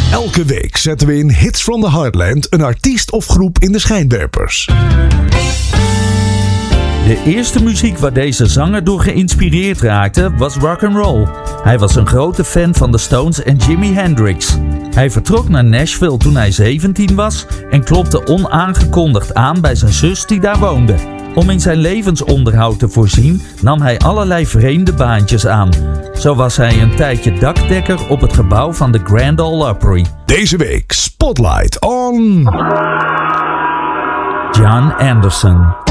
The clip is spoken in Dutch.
Elke week zetten we in Hits from the Heartland een artiest of groep in de schijnwerpers. De eerste muziek waar deze zanger door geïnspireerd raakte was rock'n'roll. Hij was een grote fan van de Stones en Jimi Hendrix. Hij vertrok naar Nashville toen hij 17 was en klopte onaangekondigd aan bij zijn zus die daar woonde. Om in zijn levensonderhoud te voorzien nam hij allerlei vreemde baantjes aan. Zo was hij een tijdje dakdekker op het gebouw van de Grand Ole Opry. Deze week Spotlight on... Jon Anderson.